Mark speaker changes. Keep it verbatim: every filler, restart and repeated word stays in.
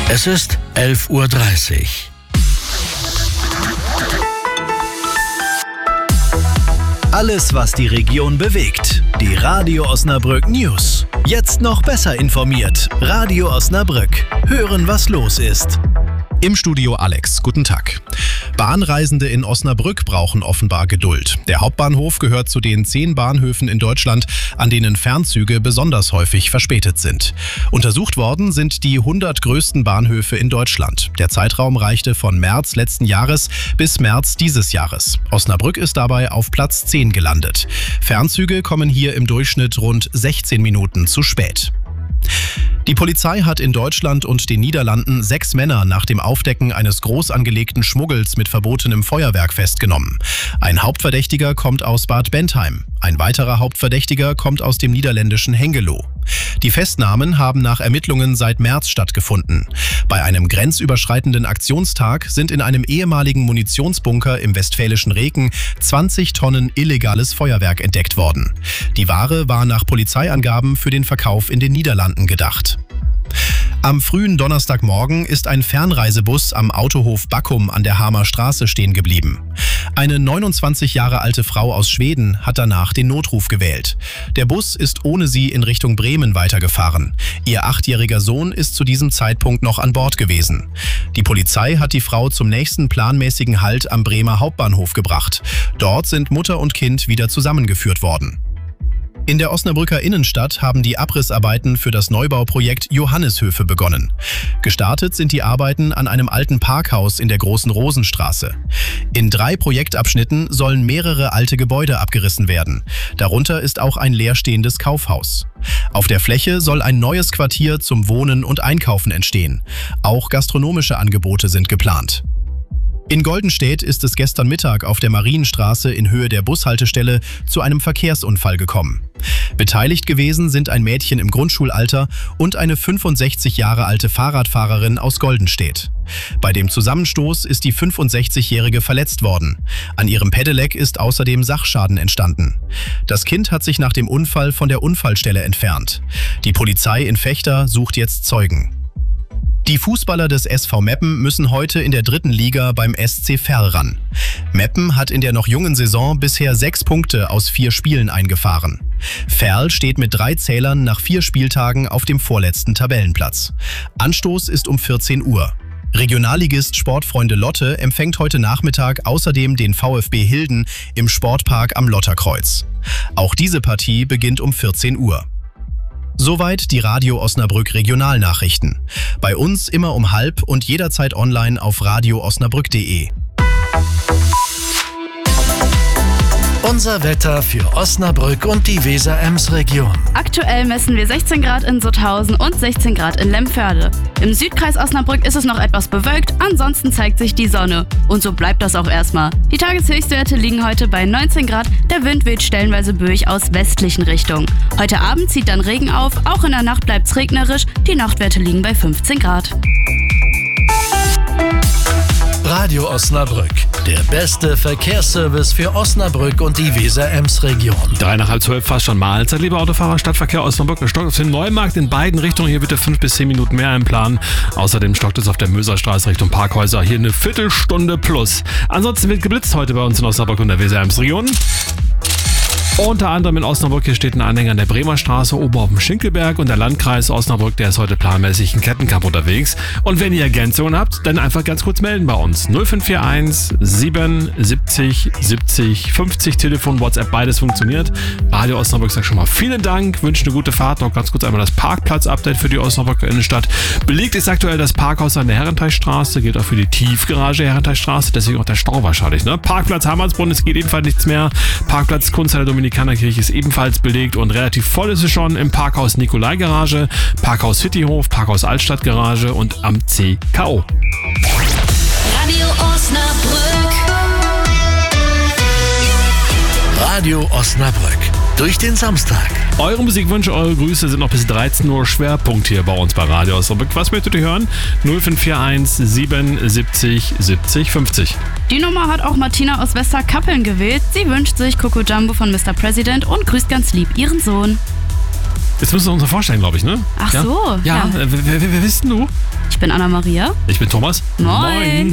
Speaker 1: Es ist elf Uhr dreißig.
Speaker 2: Alles, was die Region bewegt. Die Radio Osnabrück News. Jetzt noch besser informiert. Radio Osnabrück. Hören, was los ist.
Speaker 3: Im Studio Alex. Guten Tag. Bahnreisende in Osnabrück brauchen offenbar Geduld. Der Hauptbahnhof gehört zu den zehn Bahnhöfen in Deutschland, an denen Fernzüge besonders häufig verspätet sind. Untersucht worden sind die hundert größten Bahnhöfe in Deutschland. Der Zeitraum reichte von März letzten Jahres bis März dieses Jahres. Osnabrück ist dabei auf Platz zehn gelandet. Fernzüge kommen hier im Durchschnitt rund sechzehn Minuten zu spät. Die Polizei hat in Deutschland und den Niederlanden sechs Männer nach dem Aufdecken eines groß angelegten Schmuggels mit verbotenem Feuerwerk festgenommen. Ein Hauptverdächtiger kommt aus Bad Bentheim. Ein weiterer Hauptverdächtiger kommt aus dem niederländischen Hengelo. Die Festnahmen haben nach Ermittlungen seit März stattgefunden. Bei einem grenzüberschreitenden Aktionstag sind in einem ehemaligen Munitionsbunker im westfälischen Reken zwanzig Tonnen illegales Feuerwerk entdeckt worden. Die Ware war nach Polizeiangaben für den Verkauf in den Niederlanden gedacht. Am frühen Donnerstagmorgen ist ein Fernreisebus am Autohof Backum an der Hamer Straße stehen geblieben. Eine neunundzwanzig Jahre alte Frau aus Schweden hat danach den Notruf gewählt. Der Bus ist ohne sie in Richtung Bremen weitergefahren. Ihr achtjähriger Sohn ist zu diesem Zeitpunkt noch an Bord gewesen. Die Polizei hat die Frau zum nächsten planmäßigen Halt am Bremer Hauptbahnhof gebracht. Dort sind Mutter und Kind wieder zusammengeführt worden. In der Osnabrücker Innenstadt haben die Abrissarbeiten für das Neubauprojekt Johanneshöfe begonnen. Gestartet sind die Arbeiten an einem alten Parkhaus in der Großen Rosenstraße. In drei Projektabschnitten sollen mehrere alte Gebäude abgerissen werden. Darunter ist auch ein leerstehendes Kaufhaus. Auf der Fläche soll ein neues Quartier zum Wohnen und Einkaufen entstehen. Auch gastronomische Angebote sind geplant. In Goldenstedt ist es gestern Mittag auf der Marienstraße in Höhe der Bushaltestelle zu einem Verkehrsunfall gekommen. Beteiligt gewesen sind ein Mädchen im Grundschulalter und eine fünfundsechzig Jahre alte Fahrradfahrerin aus Goldenstedt. Bei dem Zusammenstoß ist die fünfundsechzigjährige verletzt worden. An ihrem Pedelec ist außerdem Sachschaden entstanden. Das Kind hat sich nach dem Unfall von der Unfallstelle entfernt. Die Polizei in Vechta sucht jetzt Zeugen. Die Fußballer des S V Meppen müssen heute in der dritten Liga beim S C Verl ran. Meppen hat in der noch jungen Saison bisher sechs Punkte aus vier Spielen eingefahren. Verl steht mit drei Zählern nach vier Spieltagen auf dem vorletzten Tabellenplatz. Anstoß ist um vierzehn Uhr. Regionalligist Sportfreunde Lotte empfängt heute Nachmittag außerdem den VfB Hilden im Sportpark am Lotterkreuz. Auch diese Partie beginnt um vierzehn Uhr. Soweit die Radio Osnabrück Regionalnachrichten. Bei uns immer um halb und jederzeit online auf radio osnabrück punkt de.
Speaker 1: Unser Wetter für Osnabrück und die Weser-Ems-Region.
Speaker 4: Aktuell messen wir sechzehn Grad in Sutthausen und sechzehn Grad in Lemförde. Im Südkreis Osnabrück ist es noch etwas bewölkt, ansonsten zeigt sich die Sonne. Und so bleibt das auch erstmal. Die Tageshöchstwerte liegen heute bei neunzehn Grad, der Wind weht stellenweise böig aus westlichen Richtungen. Heute Abend zieht dann Regen auf, auch in der Nacht bleibt es regnerisch, die Nachtwerte liegen bei fünfzehn Grad.
Speaker 1: Radio Osnabrück, der beste Verkehrsservice für Osnabrück und die Weser-Ems-Region.
Speaker 5: Drei nach halb zwölf, fast schon Mahlzeit, lieber Autofahrer. Stadtverkehr Osnabrück stockt auf den Neumarkt in beiden Richtungen. Hier bitte fünf bis zehn Minuten mehr einplanen. Außerdem stockt es auf der Möserstraße Richtung Parkhäuser. Hier eine Viertelstunde plus. Ansonsten wird geblitzt heute bei uns in Osnabrück und der Weser-Ems-Region. Unter anderem in Osnabrück, hier steht ein Anhänger an der Bremer Straße oben auf dem Schinkelberg und der Landkreis Osnabrück, der ist heute planmäßig in Kettenkamp unterwegs. Und wenn ihr Ergänzungen habt, dann einfach ganz kurz melden bei uns. null fünf vier eins sieben siebzig siebzig fünfzig, Telefon, WhatsApp, beides funktioniert. Radio Osnabrück sagt schon mal vielen Dank, wünsche eine gute Fahrt. Noch ganz kurz einmal das Parkplatz-Update für die Osnabrücker Innenstadt. Belegt ist aktuell das Parkhaus an der Herrenteichstraße, gilt auch für die Tiefgarage Herrenteichstraße, deswegen auch der Stau wahrscheinlich. Ne? Parkplatz Hammersbrunn, es geht ebenfalls nichts mehr. Parkplatz Kunsthalle Dominikanerkirche ist ebenfalls belegt und relativ voll ist es schon im Parkhaus Nikolai Garage, Parkhaus Cityhof, Parkhaus Altstadt Garage und am C K O.
Speaker 6: Radio Osnabrück.
Speaker 1: Radio Osnabrück. Durch den Samstag.
Speaker 5: Eure Musikwünsche, eure Grüße sind noch bis dreizehn Uhr Schwerpunkt hier bei uns bei Radio Osnabrück. Was möchtet ihr hören? null fünf vier eins sieben siebzig siebzig fünfzig.
Speaker 4: Die Nummer hat auch Martina aus Westerkappeln gewählt. Sie wünscht sich Coco Jumbo von Mister President und grüßt ganz lieb ihren Sohn.
Speaker 5: Jetzt müssen wir uns noch vorstellen, glaube ich, ne?
Speaker 4: Ach
Speaker 5: ja?
Speaker 4: so.
Speaker 5: Ja, ja. Wer, wer, wer bist denn du?
Speaker 4: Ich bin bin Anna-Maria.
Speaker 5: Ich bin Thomas.
Speaker 4: Moin.